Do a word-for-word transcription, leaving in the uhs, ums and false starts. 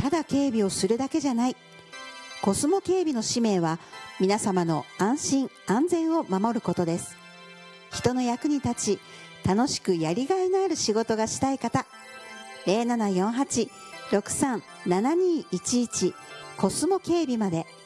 ただ警備をするだけじゃない。コスモ警備の使命は皆様の安心安全を守ることです。人の役に立ち楽しくやりがいのある仕事がしたい方、 ゼロななよんはち ろくさん ななにいちいち コスモ警備まで。